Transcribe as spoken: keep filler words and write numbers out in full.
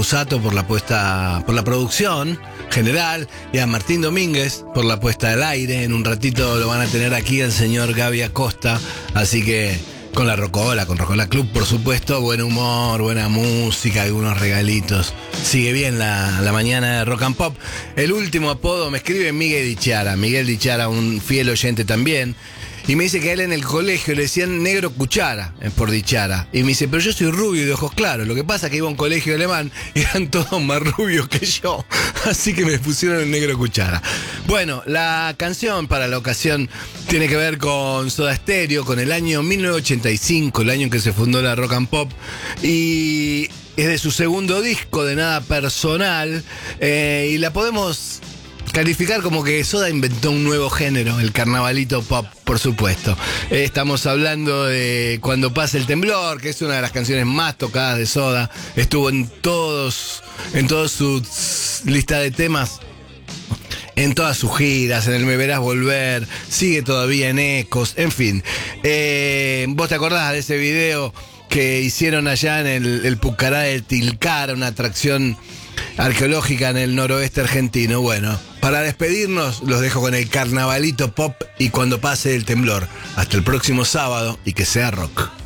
Sato por la puesta, por la producción general, y a Martín Domínguez por la puesta al aire. En un ratito lo van a tener aquí el señor Gaby Acosta, así que con la Rocola, con Rocola Club, por supuesto, buen humor, buena música, algunos regalitos. Sigue bien la, la mañana de Rock and Pop. El último apodo me escribe Miguel Dichara, Miguel Dichara, un fiel oyente también. Y me dice que a él en el colegio le decían negro cuchara, eh, por Dichara. Y me dice, pero yo soy rubio y de ojos claros. Lo que pasa es que iba a un colegio alemán y eran todos más rubios que yo. Así que me pusieron el negro cuchara. Bueno, la canción para la ocasión tiene que ver con Soda Stereo, con el año mil novecientos ochenta y cinco, el año en que se fundó la Rock and Pop. Y es de su segundo disco, De Nada Personal. Eh, y la podemos calificar como que Soda inventó un nuevo género, el carnavalito pop, por supuesto. Eh, estamos hablando de Cuando pasa el temblor, que es una de las canciones más tocadas de Soda. Estuvo en todos, en toda su lista de temas, en todas sus giras, en el Me Verás Volver, sigue todavía en Ecos, en fin. Eh, ¿Vos te acordás de ese video que hicieron allá en el, el Pucará de Tilcara, una atracción arqueológica en el noroeste argentino? Bueno, para despedirnos los dejo con el carnavalito pop y Cuando pase el temblor. Hasta el próximo sábado y que sea rock.